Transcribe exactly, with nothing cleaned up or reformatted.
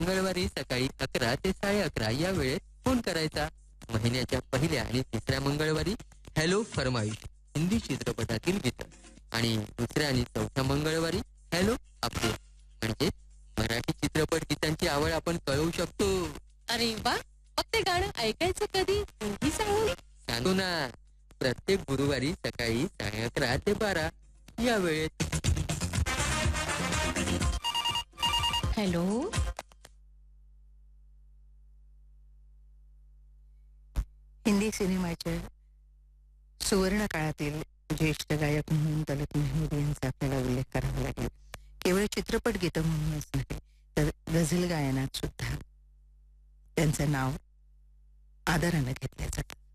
मंगळवारी सकाळी अकरा ते साडे अकरा या वेळेत फोन करायचा. महिन्याच्या पहिल्या आणि तिसऱ्या मंगळवारी हॅलो फरमाईश हिंदी चित्रपटातील गीतं आणि दुसऱ्या आणि चौथ्या मंगळवारी हॅलो अपडेट म्हणजे मराठी चित्रपट गीतांची आवड आपण कळवू शकतो. अरे वा, मग ते गाणं ऐकायचं कधी ही सांगू नये. सांगू ना, प्रत्येक गुरुवारी सकाळी साडे अकरा ते बारा या वेळेत. हॅलो. हिंदी सिनेमाच्या सुवर्ण काळातील ज्येष्ठ गायक म्हणून तलत महमूद यांचा आपल्याला उल्लेख करावा लागेल. केवळ चित्रपट गीतं म्हणूनच नाही तर गझल गायनात सुद्धा त्यांचं नाव आदरानं घेतलं जातं.